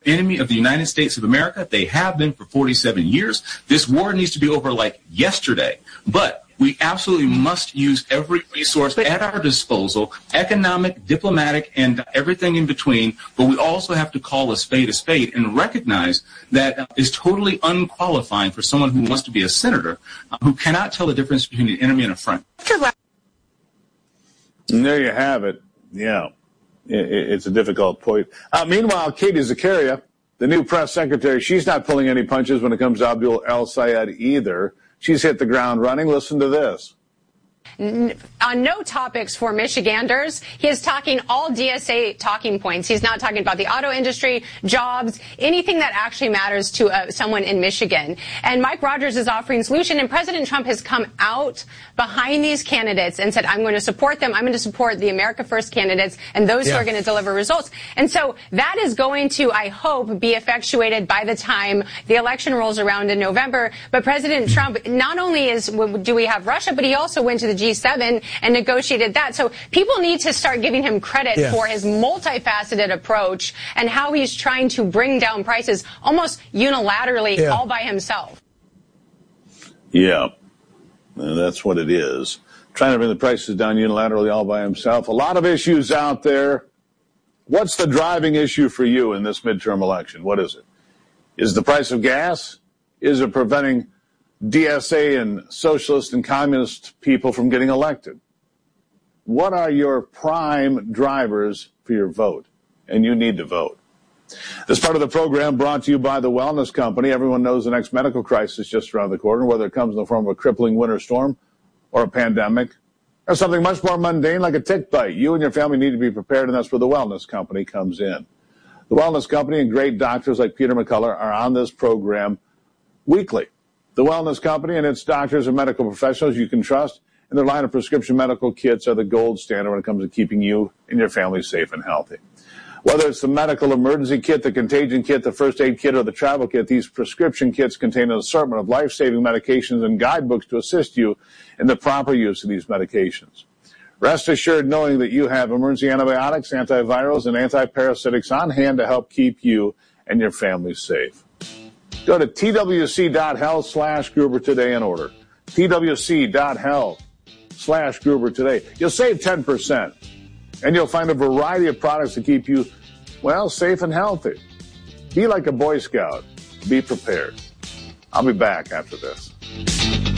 enemy of the United States of America. They have been for 47 years. This war needs to be over like yesterday. But we absolutely must use every resource at our disposal, economic, diplomatic, and everything in between. But we also have to call a spade and recognize that it's totally unqualifying for someone who wants to be a senator who cannot tell the difference between an enemy and a friend. And there you have it. Yeah, it's a difficult point. Meanwhile, Katie Zakaria, the new press secretary, she's not pulling any punches when it comes to Abdul El-Sayed either. She's hit the ground running. Listen to this. On no topics for Michiganders. He is talking all DSA talking points. He's not talking about the auto industry, jobs, anything that actually matters to someone in Michigan. And Mike Rogers is offering solution, and President Trump has come out behind these candidates and said, I'm going to support them. I'm going to support the America First candidates and those who are going to deliver results. And so that is going to, I hope, be effectuated by the time the election rolls around in November. But President Trump, not only do we have Russia, but he also went to the G7 and negotiated that. So people need to start giving him credit for his multifaceted approach and how he's trying to bring down prices almost unilaterally all by himself. Yeah, that's what it is. Trying to bring the prices down unilaterally all by himself. A lot of issues out there. What's the driving issue for you in this midterm election? What is it? Is the price of gas? Is it preventing DSA and socialist and communist people from getting elected? What are your prime drivers for your vote? And you need to vote. This part of the program brought to you by the Wellness Company. Everyone knows the next medical crisis just around the corner, whether it comes in the form of a crippling winter storm or a pandemic or something much more mundane like a tick bite. You and your family need to be prepared, and that's where the Wellness Company comes in. The Wellness Company and great doctors like Peter McCullough are on this program weekly. The Wellness Company and its doctors and medical professionals you can trust, and their line of prescription medical kits are the gold standard when it comes to keeping you and your family safe and healthy. Whether it's the medical emergency kit, the contagion kit, the first aid kit, or the travel kit, these prescription kits contain an assortment of life-saving medications and guidebooks to assist you in the proper use of these medications. Rest assured knowing that you have emergency antibiotics, antivirals, and antiparasitics on hand to help keep you and your family safe. Go to twc.health/Gruber today and order. twc.health/Gruber today. You'll save 10%. And you'll find a variety of products to keep you, well, safe and healthy. Be like a Boy Scout. Be prepared. I'll be back after this.